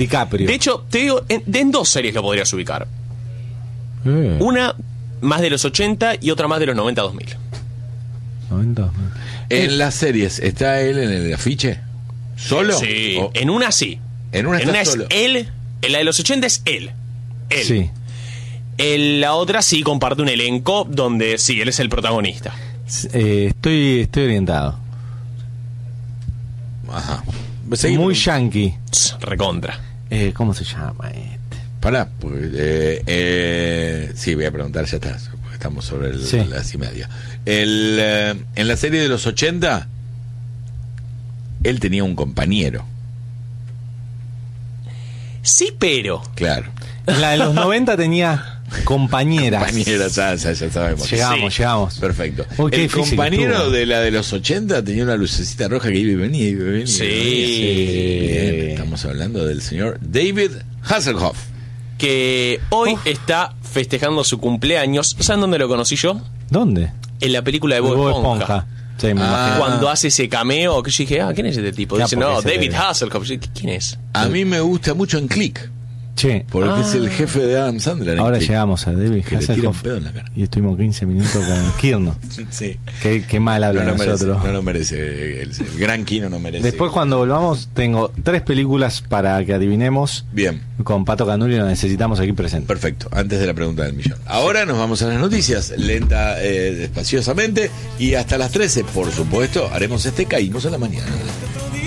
DiCaprio. De hecho, te digo, en dos series lo podrías ubicar. Una más de los 80 y otra más de los 90-2000. 90. En las series, ¿está él en el afiche? ¿Solo? Sí, ¿O en una sí. en una está es solo? él, en la de los 80 es él. Sí. En la otra sí comparte un elenco donde sí, él es el protagonista. Estoy orientado. Ajá. Muy yankee. Recontra. ¿Cómo se llama este? Pará, pues, sí, voy a preguntar, ya está, porque estamos sobre las y media. En la serie de los 80, él tenía un compañero. Sí, pero Claro. La de los 90 tenía compañeras. Compañeras, ya sabemos. Llegamos. Perfecto. Uy, qué El difícil compañero estuvo. de la de los 80 tenía una lucecita roja que iba y venía, iba y venía. Sí. Bien, estamos hablando del señor David Hasselhoff. que hoy está festejando su cumpleaños. ¿Saben dónde lo conocí yo? ¿Dónde? En la película de Bob Esponja. Sí, me imagino. Cuando hace ese cameo, que yo dije, ¿quién es este tipo? Ya, Dice, porque no, se David ve. Hasselhoff. Yo, ¿quién es? A mí me gusta mucho en Click, Che, porque es el jefe de Adam Sandler. en ahora Click. llegamos a David Que le tira un Hasselhoff pedo en la cara. y estuvimos 15 minutos con Kirno. Sí. Qué mal habla No de lo merece, nosotros. no lo merece. El gran Kino no merece. Después, cuando volvamos, tengo 3 películas para que adivinemos. Bien. Con Pato Canuli lo necesitamos aquí presente. Perfecto, antes de la pregunta del millón. Ahora nos vamos a las noticias, lenta, despaciosamente, y hasta las 13, por supuesto, haremos este Caímos a la mañana.